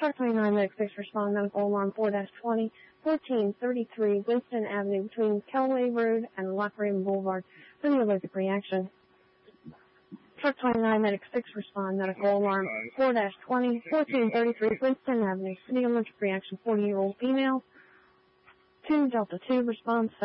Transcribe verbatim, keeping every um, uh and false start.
Truck twenty-nine Medic six respond medical alarm four twenty, fourteen thirty-three Winston Avenue between Kelway Road and Lock Raven Boulevard for the allergic reaction. Truck twenty-nine Medic six respond medical alarm four twenty, fourteen thirty-three Winston Avenue for the allergic reaction forty-year-old female. two Delta two response